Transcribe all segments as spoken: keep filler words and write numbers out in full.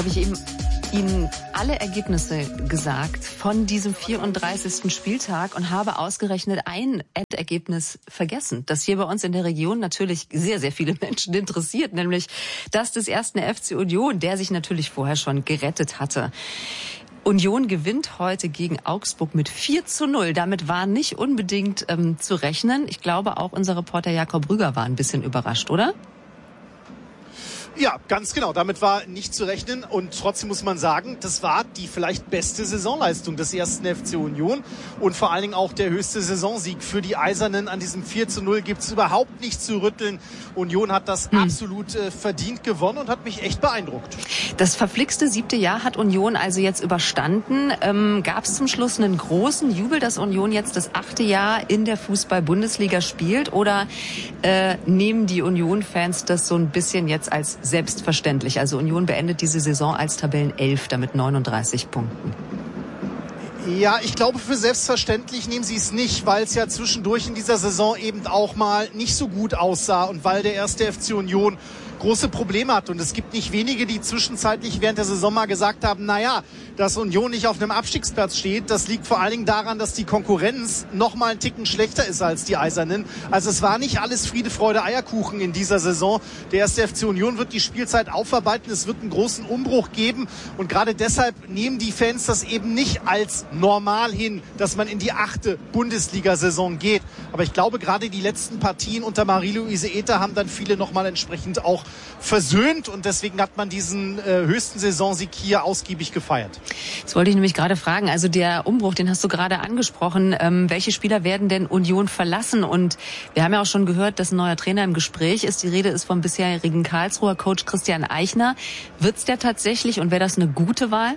ich eben Ihnen alle Ergebnisse gesagt von diesem vierunddreißigsten Spieltag und habe ausgerechnet ein Endergebnis vergessen, das hier bei uns in der Region natürlich sehr, sehr viele Menschen interessiert, nämlich das des ersten F C Union, der sich natürlich vorher schon gerettet hatte. Union gewinnt heute gegen Augsburg mit vier zu null. Damit war nicht unbedingt ähm, zu rechnen. Ich glaube, auch unser Reporter Jakob Rüger war ein bisschen überrascht, oder? Ja, ganz genau. Damit war nicht zu rechnen. Und trotzdem muss man sagen, das war die vielleicht beste Saisonleistung des ersten F C Union. Und vor allen Dingen auch der höchste Saisonsieg für die Eisernen. An diesem vier zu null gibt es überhaupt nicht zu rütteln. Union hat das hm. absolut äh, verdient gewonnen und hat mich echt beeindruckt. Das verflixte siebte Jahr hat Union also jetzt überstanden. Ähm, Gab es zum Schluss einen großen Jubel, dass Union jetzt das achte Jahr in der Fußball-Bundesliga spielt? Oder äh, nehmen die Union-Fans das so ein bisschen jetzt als selbstverständlich? Also Union beendet diese Saison als Tabellenelfter mit neununddreißig Punkten. Ja, ich glaube, für selbstverständlich nehmen sie es nicht, weil es ja zwischendurch in dieser Saison eben auch mal nicht so gut aussah und weil der erste F C Union große Probleme hat. Und es gibt nicht wenige, die zwischenzeitlich während der Saison mal gesagt haben, naja, dass Union nicht auf einem Abstiegsplatz steht, das liegt vor allen Dingen daran, dass die Konkurrenz noch mal einen Ticken schlechter ist als die Eisernen. Also es war nicht alles Friede, Freude, Eierkuchen in dieser Saison. Der erste F C Union wird die Spielzeit aufarbeiten, es wird einen großen Umbruch geben und gerade deshalb nehmen die Fans das eben nicht als normal hin, dass man in die achte Bundesliga-Saison geht. Aber ich glaube, gerade die letzten Partien unter Marie-Louise Ether haben dann viele noch mal entsprechend auch versöhnt und deswegen hat man diesen äh, höchsten Saisonsieg hier ausgiebig gefeiert. Jetzt wollte ich nämlich gerade fragen, also der Umbruch, den hast du gerade angesprochen. Ähm, welche Spieler werden denn Union verlassen? Und wir haben ja auch schon gehört, dass ein neuer Trainer im Gespräch ist. Die Rede ist vom bisherigen Karlsruher Coach Christian Eichner. Wird's der tatsächlich und wäre das eine gute Wahl?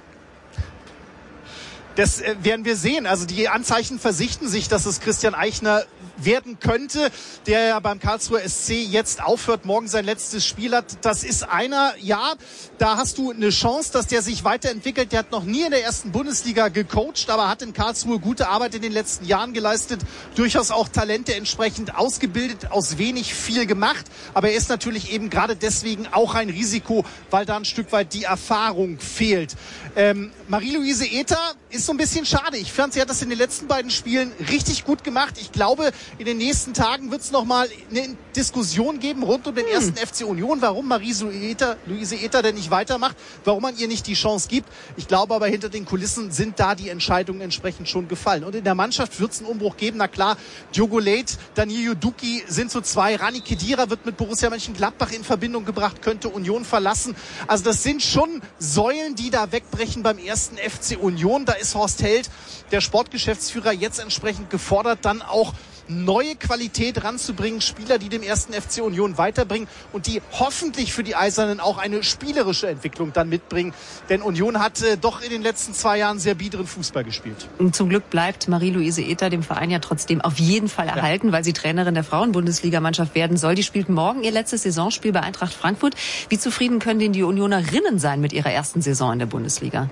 Das äh, werden wir sehen. Also die Anzeichen versichten sich, dass es Christian Eichner werden könnte, der ja beim Karlsruher S C jetzt aufhört, morgen sein letztes Spiel hat. Das ist einer, ja, da hast du eine Chance, dass der sich weiterentwickelt. Der hat noch nie in der ersten Bundesliga gecoacht, aber hat in Karlsruhe gute Arbeit in den letzten Jahren geleistet. Durchaus auch Talente entsprechend ausgebildet, aus wenig viel gemacht. Aber er ist natürlich eben gerade deswegen auch ein Risiko, weil da ein Stück weit die Erfahrung fehlt. Ähm, Marie-Louise Ether ist so ein bisschen schade. Ich fand, sie hat das in den letzten beiden Spielen richtig gut gemacht. Ich glaube, in den nächsten Tagen wird es nochmal eine Diskussion geben rund um den hm. ersten F C Union, warum Marie-Louise Ether denn nicht weitermacht, warum man ihr nicht die Chance gibt. Ich glaube aber, hinter den Kulissen sind da die Entscheidungen entsprechend schon gefallen. Und in der Mannschaft wird es einen Umbruch geben. Na klar, Diogo Leit, Danilo Duki sind so zwei. Rani Khedira wird mit Borussia Mönchengladbach in Verbindung gebracht, könnte Union verlassen. Also das sind schon Säulen, die da wegbrechen beim ersten F C Union. Da ist Horst Held, der Sportgeschäftsführer, jetzt entsprechend gefordert, dann auch neue Qualität ranzubringen, Spieler, die dem ersten F C Union weiterbringen und die hoffentlich für die Eisernen auch eine spielerische Entwicklung dann mitbringen. Denn Union hat äh, doch in den letzten zwei Jahren sehr biederen Fußball gespielt. Und zum Glück bleibt Marie-Louise Ether dem Verein ja trotzdem auf jeden Fall erhalten, ja. weil sie Trainerin der Frauen-Bundesligamannschaft werden soll. Die spielt morgen ihr letztes Saisonspiel bei Eintracht Frankfurt. Wie zufrieden können denn die Unionerinnen sein mit ihrer ersten Saison in der Bundesliga?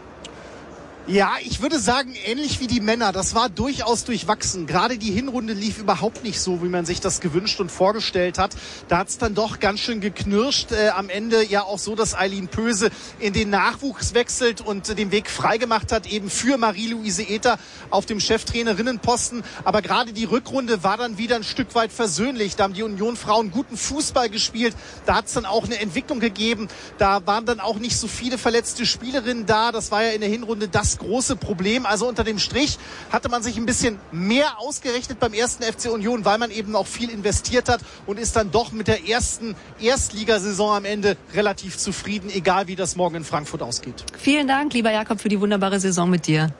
Ja, ich würde sagen, ähnlich wie die Männer. Das war durchaus durchwachsen. Gerade die Hinrunde lief überhaupt nicht so, wie man sich das gewünscht und vorgestellt hat. Da hat es dann doch ganz schön geknirscht. Äh, am Ende ja auch so, dass Eileen Pöse in den Nachwuchs wechselt und äh, den Weg freigemacht hat, eben für Marie-Louise Ether auf dem Cheftrainerinnenposten. Aber gerade die Rückrunde war dann wieder ein Stück weit versöhnlich. Da haben die Union-Frauen guten Fußball gespielt. Da hat es dann auch eine Entwicklung gegeben. Da waren dann auch nicht so viele verletzte Spielerinnen da. Das war ja in der Hinrunde das große Problem. Also unter dem Strich hatte man sich ein bisschen mehr ausgerechnet beim ersten F C Union, weil man eben auch viel investiert hat und ist dann doch mit der ersten Erstligasaison am Ende relativ zufrieden, egal wie das morgen in Frankfurt ausgeht. Vielen Dank, lieber Jakob, für die wunderbare Saison mit dir.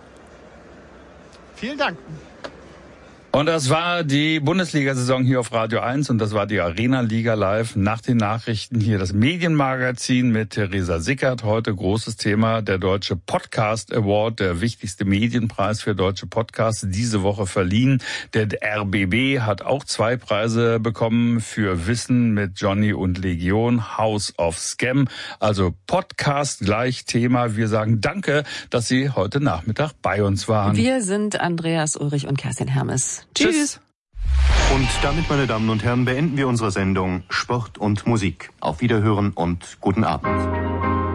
Vielen Dank. Und das war die Bundesliga-Saison hier auf Radio eins und das war die Arena-Liga live. Nach den Nachrichten hier das Medienmagazin mit Theresa Sickert. Heute großes Thema, der Deutsche Podcast Award, der wichtigste Medienpreis für deutsche Podcasts, diese Woche verliehen. Der R B B hat auch zwei Preise bekommen für Wissen mit Johnny und Legion, House of Scam. Also Podcast gleich Thema. Wir sagen danke, dass Sie heute Nachmittag bei uns waren. Wir sind Andreas Ulrich und Kerstin Hermes. Tschüss. Tschüss. Und damit, meine Damen und Herren, beenden wir unsere Sendung Sport und Musik. Auf Wiederhören und guten Abend.